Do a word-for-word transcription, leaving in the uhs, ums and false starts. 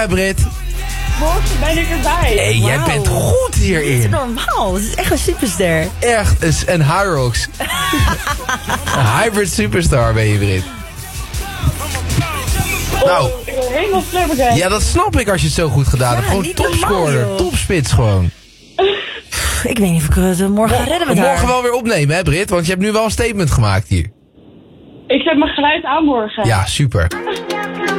Brit. Morgen ben ik erbij. Hé, hey, jij Wauw. bent goed hierin. Dit is normaal. Het is echt een superster. Echt, een, een Hyrox. Een hybrid superstar ben je, Brit. Nou, Oh, ik ben helemaal flabbergasted. ja, dat snap ik als je het zo goed gedaan Ja, hebt. Gewoon niet normaal, topscorer, joh. topspits gewoon. Ik weet niet of ik het uh, morgen ga redden met haar. Morgen wel weer opnemen, hè, Brit? Want je hebt nu wel een statement gemaakt hier. Ik zet mijn geluid aan morgen. Ja, super.